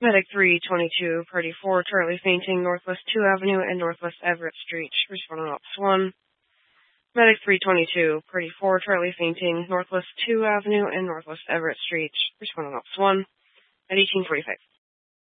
Medic 322, Party 4, Charlie fainting, Northwest 2 Avenue and Northwest Everett Street. Respond on Ops 1. Medic 322, Party 4, Charlie fainting, Northwest 2 Avenue and Northwest Everett Street. Respond on Ops 1. At 1845.